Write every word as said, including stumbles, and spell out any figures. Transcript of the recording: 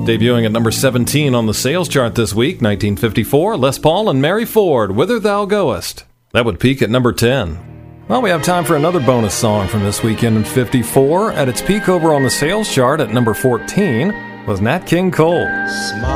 Debuting at number seventeen on the sales chart this week, nineteen fifty-four, Les Paul and Mary Ford, Whither Thou Goest. That would peak at number ten. Well, we have time for another bonus song from this weekend in fifty-four. At its peak over on the sales chart at number fourteen was Nat King Cole.